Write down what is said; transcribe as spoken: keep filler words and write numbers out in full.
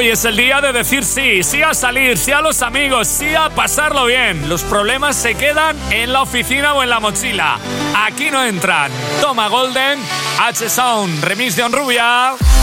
Hoy es el día de decir sí, sí a salir, sí a los amigos, sí a pasarlo bien. Los problemas se quedan en la oficina o en la mochila. Aquí no entran. Toma Golden, H-Sound, remix de Onrubia.